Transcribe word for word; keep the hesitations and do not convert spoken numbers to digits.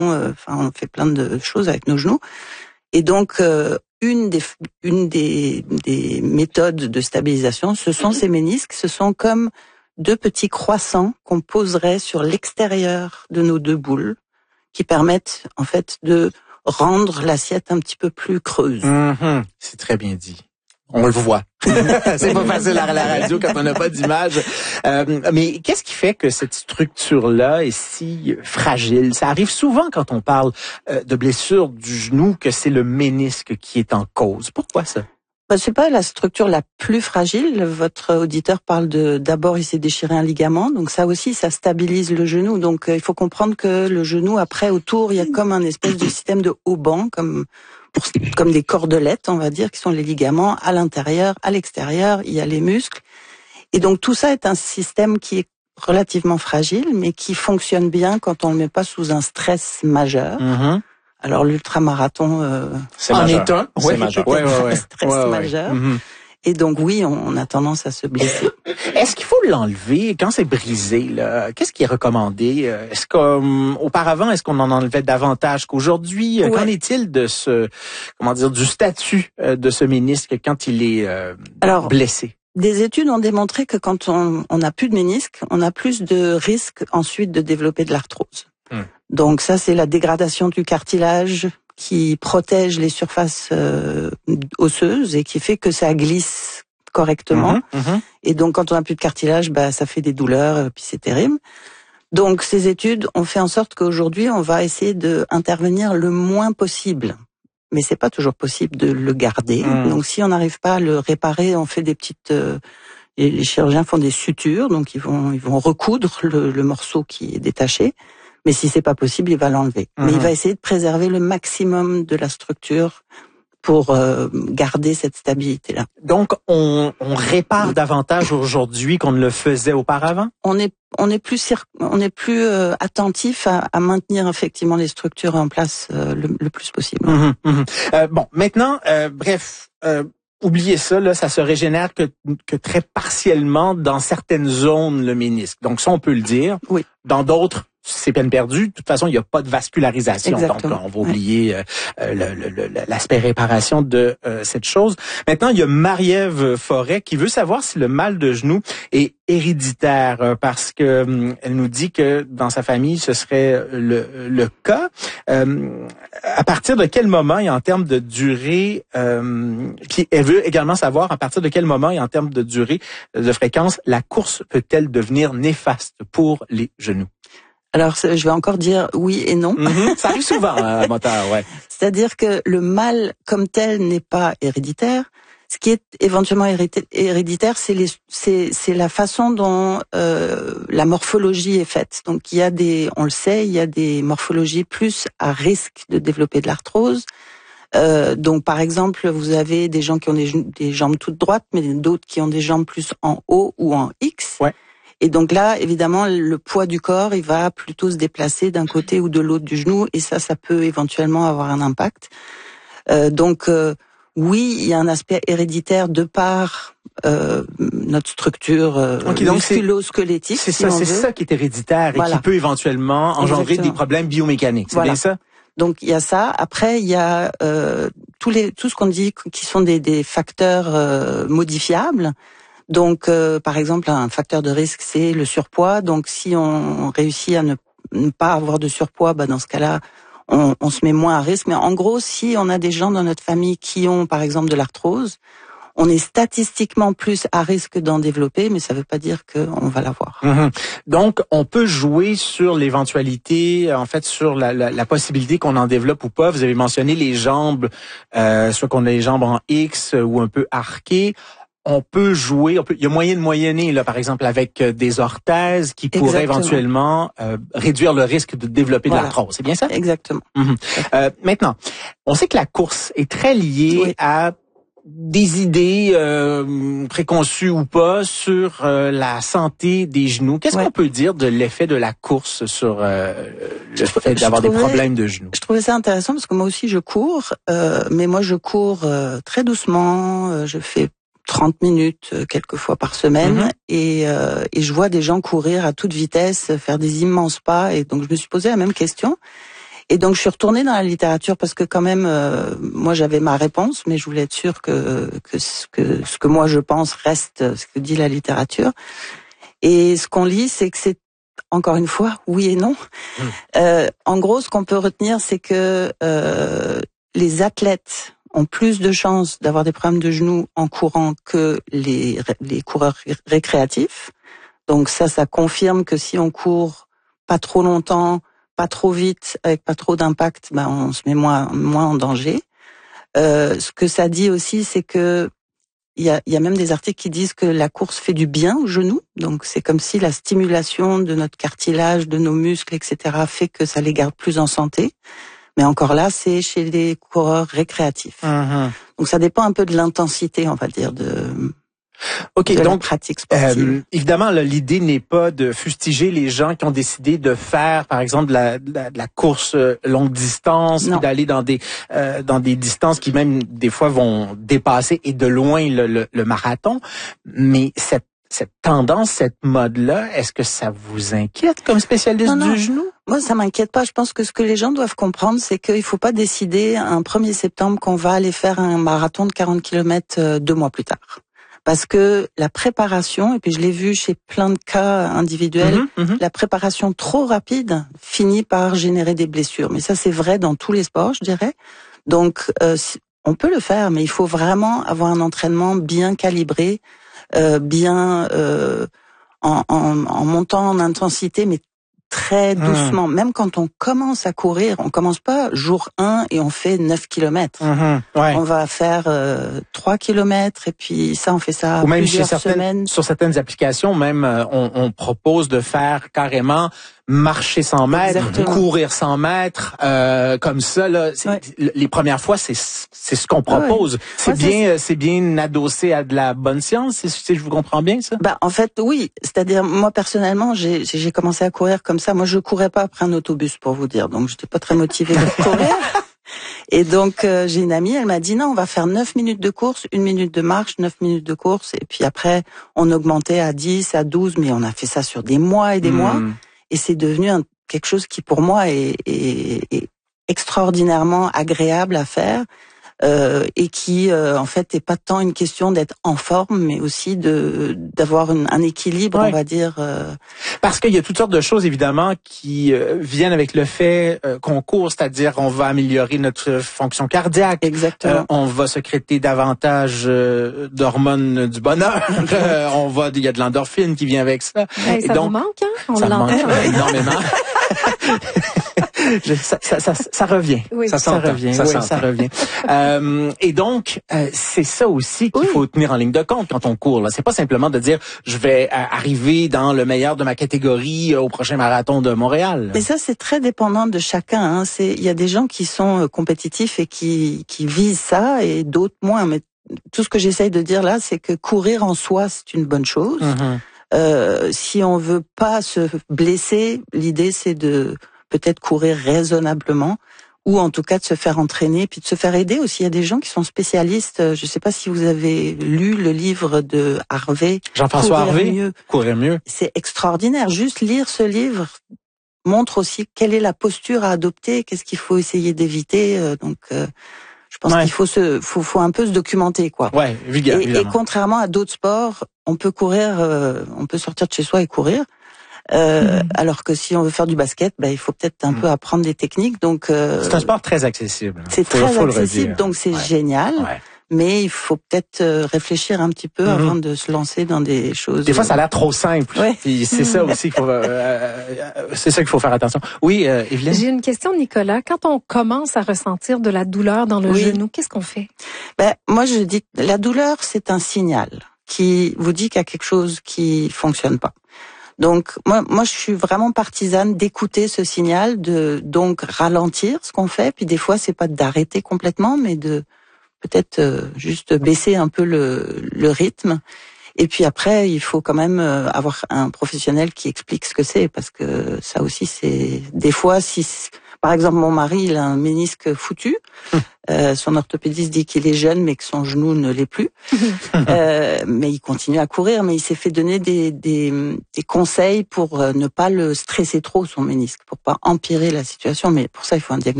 euh, enfin on fait plein de choses avec nos genoux. Et donc euh, une des une des des méthodes de stabilisation, ce sont ces ménisques, ce sont comme deux petits croissants qu'on poserait sur l'extérieur de nos deux boules, qui permettent en fait de rendre l'assiette un petit peu plus creuse. Mm-hmm. C'est très bien dit. On le voit. C'est pas facile à la radio quand on n'a pas d'image. Euh, mais qu'est-ce qui fait que cette structure-là est si fragile? Ça arrive souvent quand on parle euh, de blessure du genou que c'est le ménisque qui est en cause. Pourquoi ça? Bah, c'est pas la structure la plus fragile. Votre auditeur parle de, d'abord il s'est déchiré un ligament, donc ça aussi ça stabilise le genou. Donc euh, il faut comprendre que le genou après autour il y a comme un espèce de système de haubans, comme pour, comme des cordelettes on va dire, qui sont les ligaments à l'intérieur, à l'extérieur, il y a les muscles. Et donc tout ça est un système qui est relativement fragile, mais qui fonctionne bien quand on le met pas sous un stress majeur. Mm-hmm. Alors l'ultramarathon euh, c'est en est un, c'est ouais, majeur. Ouais, ouais, ouais. stress ouais, ouais. majeur. Mm-hmm. Et donc oui, on a tendance à se blesser. Est-ce qu'il faut l'enlever quand c'est brisé là? Qu'est-ce qui est recommandé? Est-ce qu'auparavant, est-ce qu'on en enlevait davantage qu'aujourd'hui? Ouais. Qu'en est-il de ce, comment dire, du statut de ce ménisque quand il est euh, Alors, blessé? Des études ont démontré que quand on n'a plus de ménisque, on a plus de risques ensuite de développer de l'arthrose. Hum. Donc ça, c'est la dégradation du cartilage qui protège les surfaces euh, osseuses et qui fait que ça glisse correctement. Mmh, mmh. Et donc, quand on n'a plus de cartilage, bah, ça fait des douleurs, et puis c'est terrible. Donc, ces études ont fait en sorte qu'aujourd'hui, on va essayer d'intervenir le moins possible. Mais c'est pas toujours possible de le garder. Mmh. Donc, si on n'arrive pas à le réparer, on fait des petites... Euh, les, les chirurgiens font des sutures, donc ils vont, ils vont recoudre le, le morceau qui est détaché. Mais si c'est pas possible, il va l'enlever. Mmh. Mais il va essayer de préserver le maximum de la structure pour euh, garder cette stabilité-là. Donc, on, on répare oui. davantage aujourd'hui qu'on ne le faisait auparavant? On est, on est plus, on est plus euh, attentif à, à maintenir effectivement les structures en place euh, le, le plus possible. Mmh, mmh. Euh, bon, maintenant, euh, bref... Euh, oubliez ça, là, ça se régénère que, que très partiellement dans certaines zones, le ménisque. Donc ça, on peut le dire. Oui. Dans d'autres, c'est peine perdue. De toute façon, il n'y a pas de vascularisation. Exactement. Donc, on va oublier euh, euh, le, le, l'aspect réparation de euh, cette chose. Maintenant, il y a Marie-Ève Forêt qui veut savoir si le mal de genou est héréditaire, euh, parce que euh, elle nous dit que dans sa famille, ce serait le, le cas. Euh, à partir de quel moment et en termes de durée, euh, puis elle veut également savoir à partir de quel moment et en termes de durée, de fréquence, la course peut-elle devenir néfaste pour les genoux? Alors, je vais encore dire oui et non. Mm-hmm. Ça arrive souvent, à moteur, ouais. C'est-à-dire que le mal comme tel n'est pas héréditaire. Ce qui est éventuellement héréditaire, c'est, les, c'est, c'est la façon dont euh, la morphologie est faite. Donc, il y a des, on le sait, il y a des morphologies plus à risque de développer de l'arthrose. Euh, donc, par exemple, vous avez des gens qui ont des, des jambes toutes droites, mais d'autres qui ont des jambes plus en haut ou en X. Ouais. Et donc là, évidemment, le poids du corps, il va plutôt se déplacer d'un côté ou de l'autre du genou, et ça, ça peut éventuellement avoir un impact. Euh, donc, euh, oui, il y a un aspect héréditaire de par euh, notre structure euh, okay, musculo-squelettique. C'est si ça, on c'est veut. ça qui est héréditaire Voilà. Et qui peut éventuellement engendrer Exactement. des problèmes biomécaniques. C'est voilà. bien ça? Donc il y a ça. Après, il y a euh, tous les tout ce qu'on dit qui sont des, des facteurs euh, modifiables. Donc, euh, par exemple, un facteur de risque, c'est le surpoids. Donc, si on réussit à ne, ne pas avoir de surpoids, bah, dans ce cas-là, on, on se met moins à risque. Mais en gros, si on a des gens dans notre famille qui ont, par exemple, de l'arthrose, on est statistiquement plus à risque d'en développer, mais ça ne veut pas dire qu'on va l'avoir. Mmh. Donc, on peut jouer sur l'éventualité, en fait, sur la, la, la possibilité qu'on en développe ou pas. Vous avez mentionné les jambes, euh, soit qu'on a les jambes en X ou un peu arquées. On peut jouer, on peut, il y a moyen de moyenner, là, par exemple, avec des orthèses qui Exactement. pourraient éventuellement euh, réduire le risque de développer voilà. de l'arthrose. C'est bien ça? Exactement. Mmh. Euh, maintenant, on sait que la course est très liée oui. à des idées euh, préconçues ou pas sur euh, la santé des genoux. Qu'est-ce ouais. qu'on peut dire de l'effet de la course sur euh, le fait d'avoir trouvais, des problèmes de genoux? Je trouvais ça intéressant parce que moi aussi je cours, euh, mais moi je cours euh, très doucement, euh, je fais trente minutes euh, quelques fois par semaine mm-hmm. et, euh, et je vois des gens courir à toute vitesse, faire des immenses pas et donc je me suis posé la même question. Et donc je suis retournée dans la littérature parce que quand même, euh, moi j'avais ma réponse, mais je voulais être sûre que, que, ce que ce que moi je pense reste ce que dit la littérature. Et ce qu'on lit, c'est que c'est, encore une fois, oui et non. Mmh. Euh, en gros, ce qu'on peut retenir, c'est que euh, les athlètes ont plus de chances d'avoir des problèmes de genoux en courant que les, les coureurs récréatifs. Donc ça, ça confirme que si on court pas trop longtemps, pas trop vite, avec pas trop d'impact, ben on se met moins moins en danger. Euh, ce que ça dit aussi, c'est que il y a, il y a même des articles qui disent que la course fait du bien aux genoux. Donc c'est comme si la stimulation de notre cartilage, de nos muscles, et cetera, fait que ça les garde plus en santé. Mais encore là, c'est chez les coureurs récréatifs. Mmh. Donc ça dépend un peu de l'intensité, on va dire, de. OK, de donc, pratique sportive. Euh, évidemment, là, l'idée n'est pas de fustiger les gens qui ont décidé de faire, par exemple, de la, de la, de la course longue distance, puis d'aller dans des euh, dans des distances qui même des fois vont dépasser et de loin le, le, le marathon. Mais cette cette tendance, cette mode-là, est-ce que ça vous inquiète comme spécialiste non, non. du genou? Moi, ça m'inquiète pas. Je pense que ce que les gens doivent comprendre, c'est qu'il faut pas décider un premier septembre qu'on va aller faire un marathon de quarante kilomètres deux mois plus tard. Parce que la préparation, et puis je l'ai vu chez plein de cas individuels, mmh, mmh. la préparation trop rapide finit par générer des blessures. Mais ça, c'est vrai dans tous les sports, je dirais. Donc, euh, on peut le faire, mais il faut vraiment avoir un entraînement bien calibré, euh, bien euh, en, en, en montant en intensité, mais très doucement. Mmh. Même quand on commence à courir, on commence pas jour un et on fait neuf kilomètres. Mmh, ouais. On va faire euh, trois kilomètres et puis ça, on fait ça Ou même plusieurs chez certaines, semaines. Sur certaines applications, même, on, on propose de faire carrément marcher cent mètres, Exactement. courir cent mètres, euh, comme ça, là. Ouais. Les premières fois, c'est c'est ce qu'on propose. Ouais. C'est ouais, bien, c'est bien adossé à de la bonne science, si, si je vous comprends bien, ça? Bah, en fait, oui. C'est-à-dire, moi, personnellement, j'ai, j'ai commencé à courir comme ça. Moi, je courais pas après un autobus, pour vous dire. Donc, j'étais pas très motivée de courir. Et donc, euh, j'ai une amie, elle m'a dit, non, on va faire neuf minutes de course, une minute de marche, neuf minutes de course. Et puis après, on augmentait à dix, à douze, mais on a fait ça sur des mois et des mmh. mois. Et c'est devenu un, quelque chose qui, pour moi, est, est, est extraordinairement agréable à faire. Euh, et qui euh, en fait est pas tant une question d'être en forme, mais aussi de d'avoir une, un équilibre, ouais. on va dire. Euh... Parce qu'il y a toutes sortes de choses évidemment qui euh, viennent avec le fait euh, qu'on court, c'est-à-dire on va améliorer notre fonction cardiaque. Exactement. Euh, on va sécréter davantage euh, d'hormones du bonheur. euh, on va, il y a de l'endorphine qui vient avec ça. Hey, ça et donc, vous manque, hein? On ça l'entend. manque énormément. Je, ça, ça, ça, ça revient. Oui, ça, ça revient. Ça, oui, ça revient. euh, et donc, euh, c'est ça aussi qu'il oui. faut tenir en ligne de compte quand on court. Là, c'est pas simplement de dire je vais euh, arriver dans le meilleur de ma catégorie euh, au prochain marathon de Montréal. Là. Mais ça, c'est très dépendant de chacun. Hein. C'est, il y a des gens qui sont compétitifs et qui qui visent ça, et d'autres moins. Mais tout ce que j'essaye de dire là, c'est que courir en soi, c'est une bonne chose. Mm-hmm. Euh, si on veut pas se blesser, l'idée c'est de peut-être courir raisonnablement, ou en tout cas de se faire entraîner, puis de se faire aider aussi. Il y a des gens qui sont spécialistes. Je ne sais pas si vous avez lu le livre de Harvey. Jean-François Courir Harvey. Mieux. Courir mieux. C'est extraordinaire. Juste lire ce livre montre aussi quelle est la posture à adopter, qu'est-ce qu'il faut essayer d'éviter. Donc, euh, je pense ouais. qu'il faut se, faut, faut un peu se documenter, quoi. Ouais, évidemment. Et, et contrairement à d'autres sports, on peut courir, euh, on peut sortir de chez soi et courir. Euh, mmh. Alors que si on veut faire du basket, ben il faut peut-être un mmh. peu apprendre des techniques. Donc euh, c'est un sport très accessible. C'est faut, très faut accessible, donc c'est ouais. génial. Ouais. Mais il faut peut-être réfléchir un petit peu mmh. avant de se lancer dans des choses. Des fois, ça a l'air trop simple. Ouais. Puis c'est ça aussi qu'il faut. Euh, c'est ça qu'il faut faire attention. Oui, euh, Evelyne. J'ai une question, Nicolas. Quand on commence à ressentir de la douleur dans le oui. genou, qu'est-ce qu'on fait? Ben moi, je dis, la douleur, c'est un signal qui vous dit qu'il y a quelque chose qui fonctionne pas. Donc moi, moi, je suis vraiment partisane d'écouter ce signal, de donc ralentir ce qu'on fait. Puis des fois, c'est pas d'arrêter complètement, mais de peut-être euh, juste baisser un peu le, le rythme. Et puis après, il faut quand même avoir un professionnel qui explique ce que c'est, parce que ça aussi, c'est des fois, si Par exemple, mon mari, il a un ménisque foutu. Euh, son orthopédiste dit qu'il est jeune, mais que son genou ne l'est plus. euh, mais il continue à courir, mais il s'est fait donner des, des, des conseils pour ne pas le stresser trop, son ménisque, pour pas empirer la situation. Mais pour ça, il faut un diagnostic.